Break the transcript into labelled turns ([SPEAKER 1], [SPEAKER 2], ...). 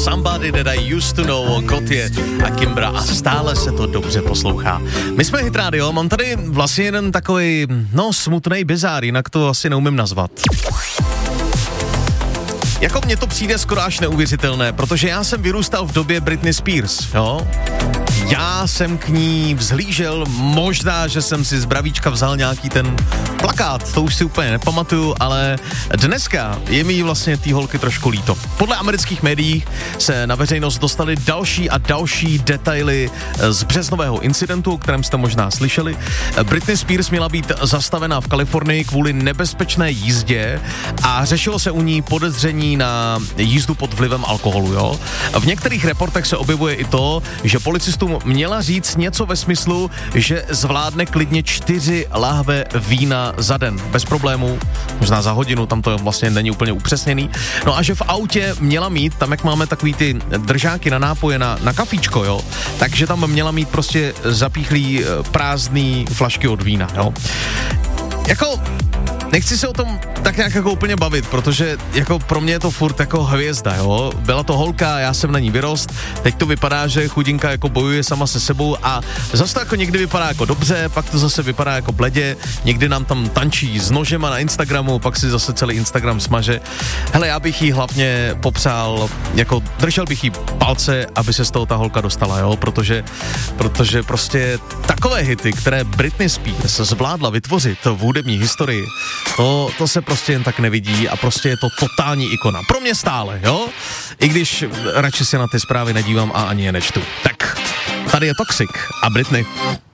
[SPEAKER 1] Somebody That I Used To Know, Gotye a Kimbra a stále se to dobře poslouchá. My jsme Hit Radio, mám tady vlastně jeden takový, smutnej bizár, jinak to asi neumím nazvat. Jako mně to přijde skoro až neuvěřitelné, protože já jsem vyrůstal v době Britney Spears, jo? Já jsem k ní vzhlížel, možná, že jsem si z bravíčka vzal nějaký ten plakát, to už si úplně nepamatuju, ale dneska je mi vlastně té holky trošku líto. Podle amerických médií se na veřejnost dostaly další a další detaily z březnového incidentu, o kterém jste možná slyšeli. Britney Spears měla být zastavená v Kalifornii kvůli nebezpečné jízdě a řešilo se u ní podezření na jízdu pod vlivem alkoholu, jo. V některých reportech se objevuje i to, že policistům měla říct něco ve smyslu, že zvládne klidně 4 lahve vína za den, bez problémů, možná za hodinu, tam to vlastně není úplně upřesněný. No a že v autě měla mít, tam jak máme takový ty držáky na nápoje na kafíčko, jo, takže tam měla mít prostě zapíchlý prázdný flašky od vína, jo. Jako nechci se o tom tak nějak jako úplně bavit, protože jako pro mě je to furt jako hvězda, jo. Byla to holka, já jsem na ní vyrost, teď to vypadá, že chudinka jako bojuje sama se sebou a zase to jako někdy vypadá jako dobře, pak to zase vypadá jako bledě, někdy nám tam tančí s nožema na Instagramu, pak si zase celý Instagram smaže. Hele, já bych jí hlavně popřál, jako držel bych jí palce, aby se z toho ta holka dostala, jo, protože prostě takové hity, které Britney Spears zvládla vytvořit v hudební historii, to se prostě jen tak nevidí a prostě je to totální ikona. Pro mě stále, jo? I když radši se na ty zprávy nedívám a ani je nečtu. Tak, tady je Toxic a Britney.